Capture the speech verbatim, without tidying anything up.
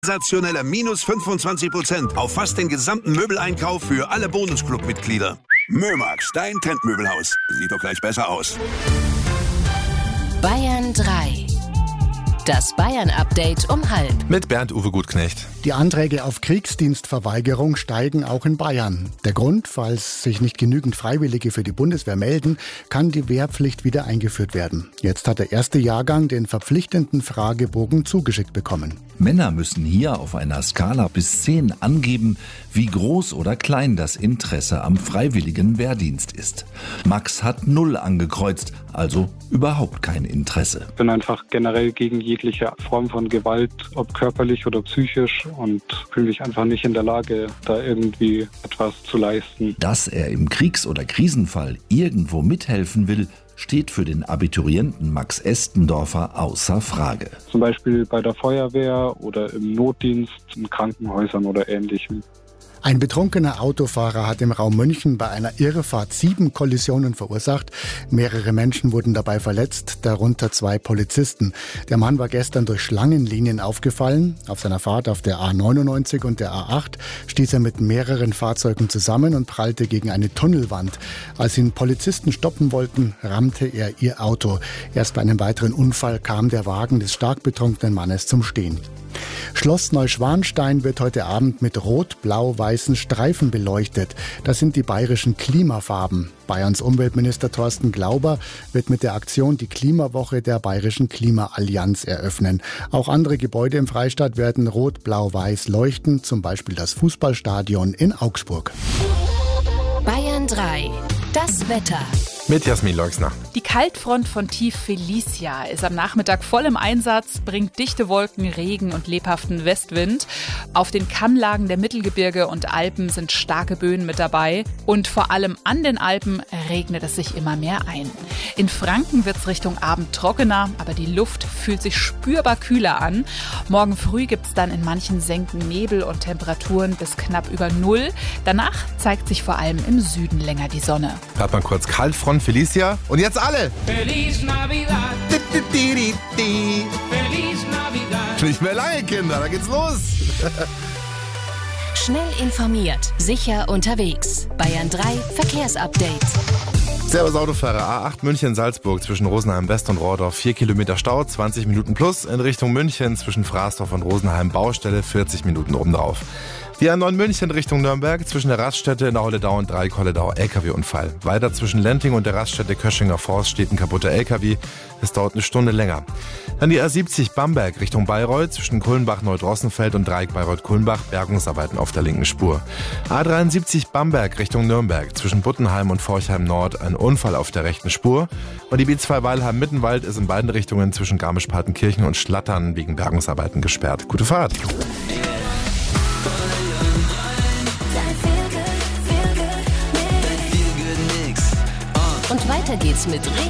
Sensationelle minus fünfundzwanzig Prozent auf fast den gesamten Möbeleinkauf für alle Bonusclub-Mitglieder. Mömax, dein Trendmöbelhaus. Sieht doch gleich besser aus. Bayern drei. Das Bayern-Update um halb. Mit Bernd-Uwe Gutknecht. Die Anträge auf Kriegsdienstverweigerung steigen auch in Bayern. Der Grund, falls sich nicht genügend Freiwillige für die Bundeswehr melden, kann die Wehrpflicht wieder eingeführt werden. Jetzt hat der erste Jahrgang den verpflichtenden Fragebogen zugeschickt bekommen. Männer müssen hier auf einer Skala bis zehn angeben, wie groß oder klein das Interesse am freiwilligen Wehrdienst ist. Max hat null angekreuzt, also überhaupt kein Interesse. Ich bin einfach generell gegen jegliche Form von Gewalt, ob körperlich oder psychisch, und fühle mich einfach nicht in der Lage, da irgendwie etwas zu leisten. Dass er im Kriegs- oder Krisenfall irgendwo mithelfen will, steht für den Abiturienten Max Estendorfer außer Frage. Zum Beispiel bei der Feuerwehr oder im Notdienst, in Krankenhäusern oder Ähnlichem. Ein betrunkener Autofahrer hat im Raum München bei einer Irrfahrt sieben Kollisionen verursacht. Mehrere Menschen wurden dabei verletzt, darunter zwei Polizisten. Der Mann war gestern durch Schlangenlinien aufgefallen. Auf seiner Fahrt auf der A neunundneunzig und der A acht stieß er mit mehreren Fahrzeugen zusammen und prallte gegen eine Tunnelwand. Als ihn Polizisten stoppen wollten, rammte er ihr Auto. Erst bei einem weiteren Unfall kam der Wagen des stark betrunkenen Mannes zum Stehen. Schloss Neuschwanstein wird heute Abend mit rot-blau-weißen Streifen beleuchtet. Das sind die bayerischen Klimafarben. Bayerns Umweltminister Thorsten Glauber wird mit der Aktion die Klimawoche der Bayerischen Klimaallianz eröffnen. Auch andere Gebäude im Freistaat werden rot-blau-weiß leuchten, zum Beispiel das Fußballstadion in Augsburg. Bayern drei. Das Wetter. Mit Jasmin Leuxner. Die Kaltfront von Tief Felicia ist am Nachmittag voll im Einsatz, bringt dichte Wolken, Regen und lebhaften Westwind. Auf den Kammlagen der Mittelgebirge und Alpen sind starke Böen mit dabei. Und vor allem an den Alpen regnet es sich immer mehr ein. In Franken wird es Richtung Abend trockener, aber die Luft fühlt sich spürbar kühler an. Morgen früh gibt es dann in manchen Senken Nebel und Temperaturen bis knapp über Null. Danach zeigt sich vor allem im Süden länger die Sonne. Hört mal kurz Kaltfront Felicia. Und jetzt alle! Feliz Navidad. Feliz Navidad. Nicht mehr lange, Kinder, da geht's los. Schnell informiert, sicher unterwegs. Bayern drei Verkehrsupdate. Servus Autofahrer, A acht München-Salzburg zwischen Rosenheim West und Rohrdorf, vier Kilometer Stau, zwanzig Minuten plus. In Richtung München zwischen Fraßdorf und Rosenheim Baustelle, vierzig Minuten obendrauf. Die A neun München Richtung Nürnberg zwischen der Raststätte in der Holledau und Dreieck-Holledau, L K W-Unfall. Weiter zwischen Lenting und der Raststätte Köschinger Forst steht ein kaputter L K W. Es dauert eine Stunde länger. Dann die A siebzig Bamberg Richtung Bayreuth zwischen Kulmbach-Neudrossenfeld und Dreieck Bayreuth-Kulmbach, Bergungsarbeiten auf der linken Spur. A dreiundsiebzig Bamberg Richtung Nürnberg zwischen Buttenheim und Forchheim Nord, ein Unfall auf der rechten Spur. Und die B zwei Weilheim-Mittenwald ist in beiden Richtungen zwischen Garmisch-Partenkirchen und Schlattern wegen Bergungsarbeiten gesperrt. Gute Fahrt! Und weiter geht's mit Regen